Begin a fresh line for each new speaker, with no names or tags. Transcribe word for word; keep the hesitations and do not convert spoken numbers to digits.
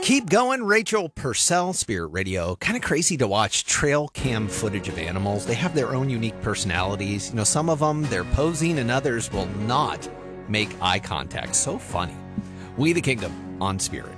Keep going, Rachel Purcell, Spirit Radio. Kind of crazy to watch trail cam footage of animals. They have their own unique personalities. You know, some of them, they're posing, and others will not make eye contact. So funny. We the Kingdom on Spirit.